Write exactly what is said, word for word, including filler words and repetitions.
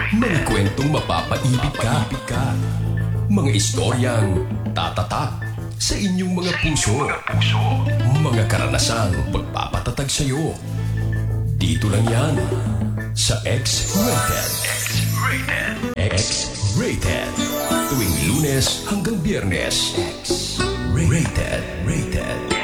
Mga kwentong mapapaibig ka. Mga istoryang tatatak sa inyong mga puso. Mga karanasang pagpapatatag sa'yo. Dito lang yan sa X-Rated. X-Rated. Tuwing Lunes hanggang Biyernes. X-Rated. Rated.